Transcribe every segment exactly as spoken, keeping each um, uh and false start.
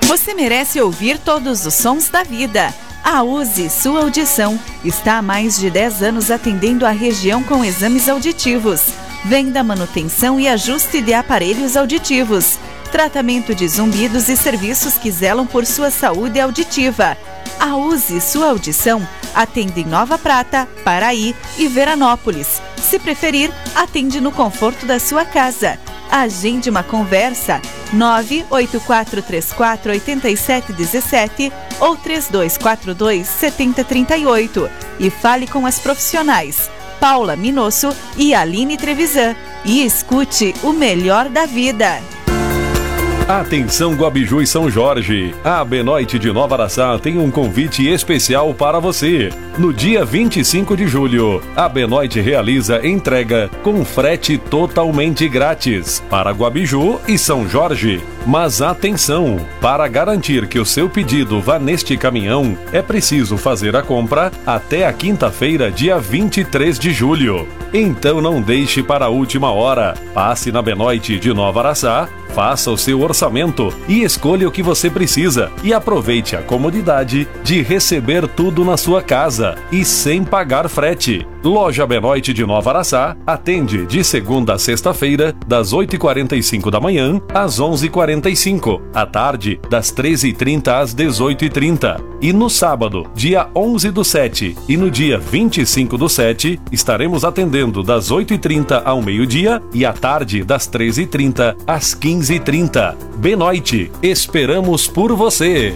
Você merece ouvir todos os sons da vida. A Use Sua Audição está há mais de dez anos atendendo a região com exames auditivos, venda, manutenção e ajuste de aparelhos auditivos, tratamento de zumbidos e serviços que zelam por sua saúde auditiva. A Use Sua Audição atende em Nova Prata, Paraí e Veranópolis. Se preferir, atende no conforto da sua casa. Agende uma conversa nove oito quatro três quatro oito sete um sete ou três dois quatro dois sete zero três oito e fale com as profissionais Paula Minosso e Aline Trevisan e escute o melhor da vida. Atenção Guabiju e São Jorge, a Benoit de Nova Araçá tem um convite especial para você. No dia vinte e cinco de julho, a Benoit realiza entrega com frete totalmente grátis para Guabiju e São Jorge. Mas atenção, para garantir que o seu pedido vá neste caminhão, é preciso fazer a compra até a quinta-feira, dia vinte e três de julho. Então não deixe para a última hora. Passe na Benoit de Nova Araçá, faça o seu orçamento e escolha o que você precisa e aproveite a comodidade de receber tudo na sua casa e sem pagar frete. Loja Benoit de Nova Araçá atende de segunda a sexta-feira, das oito e quarenta e cinco da manhã às onze e quarenta e cinco, à tarde, das treze e trinta às dezoito e trinta. E no sábado, dia onze do sete e no dia vinte e cinco do sete, estaremos atendendo das oito e trinta ao meio-dia e à tarde, das treze e trinta às quinze e trinta. Benoit, esperamos por você!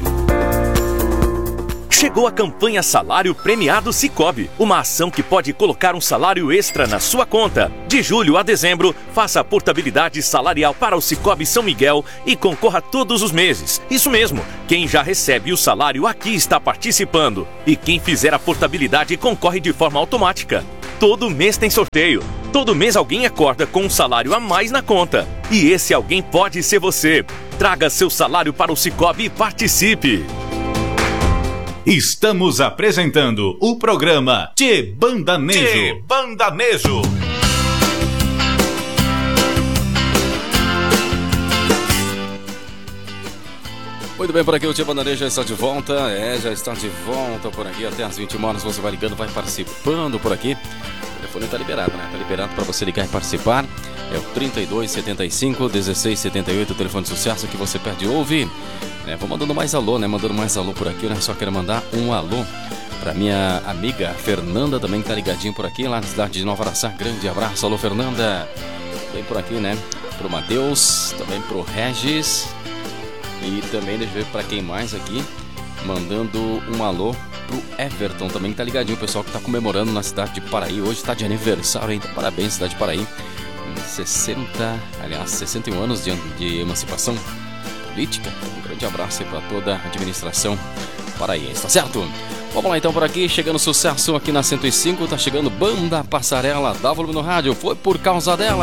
Chegou a campanha Salário Premiado Sicoob, uma ação que pode colocar um salário extra na sua conta. De julho a dezembro, faça a portabilidade salarial para o Sicoob São Miguel e concorra todos os meses. Isso mesmo, quem já recebe o salário aqui está participando. E quem fizer a portabilidade concorre de forma automática. Todo mês tem sorteio. Todo mês alguém acorda com um salário a mais na conta. E esse alguém pode ser você. Traga seu salário para o Sicoob e participe. Estamos apresentando o programa Tchê Bandanejo. Tchê Bandanejo. Muito bem, por aqui o Tchê Bandanejo já está de volta. É, já está de volta por aqui. Até às vinte e uma horas você vai ligando, vai participando por aqui. O telefone está liberado, né? Está liberado para você ligar e participar. É o trinta e dois, setenta e cinco, dezesseis, setenta e oito, o telefone de sucesso que você perde ouve. É, vou mandando mais alô, né? Mandando mais alô por aqui, né? Só quero mandar um alô pra minha amiga Fernanda, também que tá ligadinho por aqui, lá na cidade de Nova Araçá. Grande abraço, alô Fernanda. Também por aqui, né? Pro Matheus, também pro Regis. E também, deixa eu ver pra quem mais aqui, mandando um alô pro Everton, também que tá ligadinho, o pessoal que tá comemorando na cidade de Paraí. Hoje tá de aniversário, hein? Parabéns, cidade de Paraí. sessenta, aliás, sessenta e um anos de, de emancipação política. Um grande abraço aí para toda a administração paraense, tá certo? Vamos lá então por aqui, chegando sucesso aqui na cento e cinco, tá chegando Banda Passarela, dá volume no rádio, foi por causa dela.